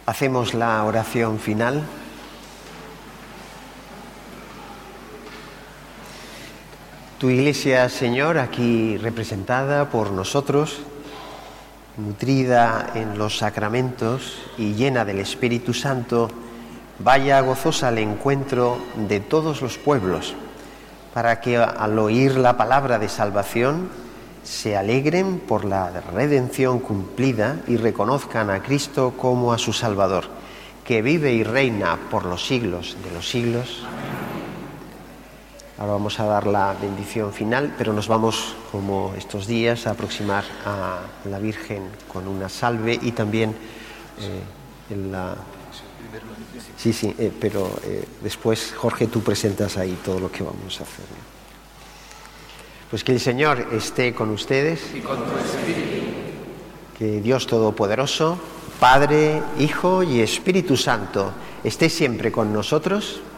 Hacemos la oración final. Tu Iglesia, Señor, aquí representada por nosotros, nutrida en los sacramentos y llena del Espíritu Santo, vaya gozosa al encuentro de todos los pueblos, para que al oír la palabra de salvación se alegren por la redención cumplida y reconozcan a Cristo como a su Salvador, que vive y reina por los siglos de los siglos. Ahora vamos a dar la bendición final, pero nos vamos, como estos días, a aproximar a la Virgen con una salve y también pero después, Jorge, tú presentas ahí todo lo que vamos a hacer, ¿no? Pues que el Señor esté con ustedes. Y con tu espíritu. Que Dios Todopoderoso, Padre, Hijo y Espíritu Santo, esté siempre con nosotros.